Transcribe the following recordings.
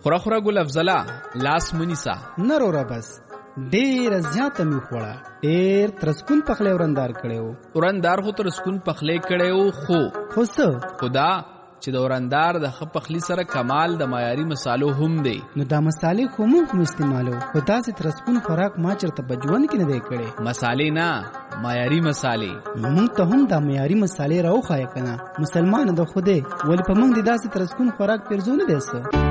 خورا ګل افضله لاس منیسا نرورا بس ډیر زیاته می خوړه ډیر ترسکون پخلی ورندار کړو ورندار خو ترسکون پخلی کړو خو څه خدا چې د ورندار د خپخلی سره کمال د معیاري مصالو هم دی. نو دا مصالې خو مو استعمالو خدا سي ترسکون خوراک ما چرته بجوان کې نه دی کړي. مصالې نه معیاري مصالې. موږ ته هم دا معیاري مصالې راوخایې کنه مسلمان د خوده ول په موږ د داسې ترسکون خوراک پرځول دي څه.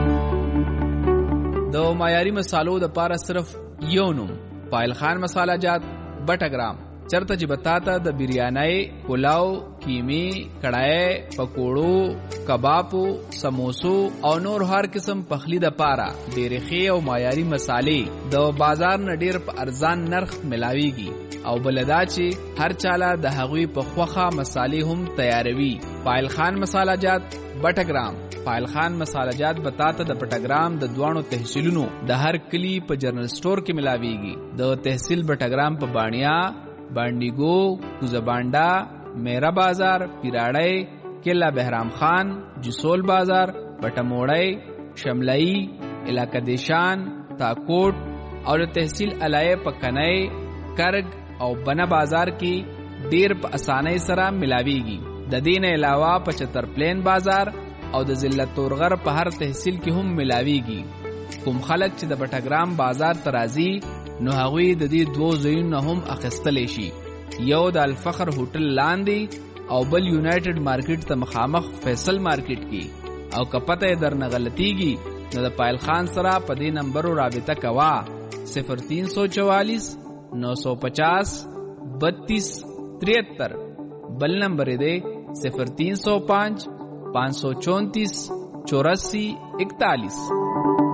د معیاري مصالو د پاره صرف یو نوم پایل خان مساله جات بټګرام چرته چې بتاته د بریانای پلاو کیمی کڑای پکوړو کبابو سموسو او نور هر قسم پخلی د پاره ډېرې ښې او معیاري مصالې د بازار نه ډېر په ارزان نرخ ملاويږي او بلدا چې هر چاله د هغوی په خوخه مصالې هم تیاروي. پایل خان مساله جات بټګرام پایل خان مساله جات بتاته د بټګرام د دوانو تحصیلونو د هر کلی په جنرال سٹور کې ملاويږي. د تحصیل بټګرام په بانیا بانډیګو کوزبانډا میرا بازار پیراړی کلا بهرام خان جسول بازار پټموړی شملئی علاقہ دیشان تاکوټ او تحصیل علایه پکنای کرگ او بنا بازار کې ډیر په اسانۍ سره ملاويږي. د دین علاوه 75 پلین بازار او د ضلع تورغر په هر تحصیل کې هم ملاويږي. کوم خلک چې د بټګرام بازار ترازی نو هغوی د دې دوه ځایونو هم اخیستلی شي. یو د الفخر هوټل لاندې او بل یونایټډ مارکیټ ته مخامخ فیصل مارکیټ کې. او که پته یې درنه غلطیږي نو د پایل خان سره په دې نمبرو رابطه کوه 0344 950 32 73 بل نمبر دی 0305 534 84 41.